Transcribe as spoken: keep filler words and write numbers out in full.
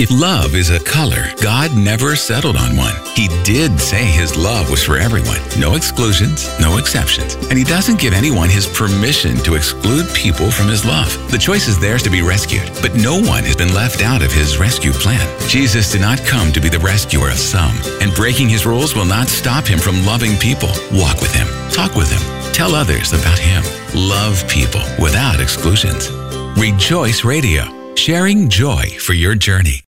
If love is a color, God never settled on one. He did say his love was for everyone. No exclusions, no exceptions. And he doesn't give anyone his permission to exclude people from his love. The choice is theirs to be rescued, but no one has been left out of his rescue plan. Jesus did not come to be the rescuer of some, and breaking his rules will not stop him from loving people. Walk with him. Talk with him. Tell others about him. Love people without exclusions. Rejoice Radio, sharing joy for your journey.